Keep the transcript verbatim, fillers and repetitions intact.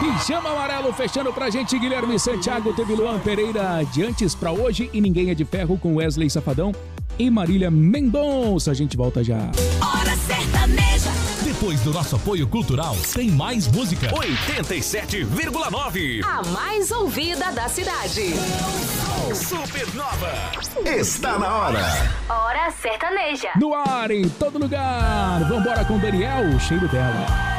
Pijama Amarelo fechando pra gente, Guilherme Santiago, teve Luan Pereira de Antes Pra Hoje e Ninguém é de Ferro com Wesley Safadão e Marília Mendonça. A gente volta já. Hora Sertaneja. Depois do nosso apoio cultural, tem mais música. oitenta e sete vírgula nove. A mais ouvida da cidade. Supernova. Está na hora. Hora Sertaneja. No ar, em todo lugar. Vambora com Daniel, o cheiro dela.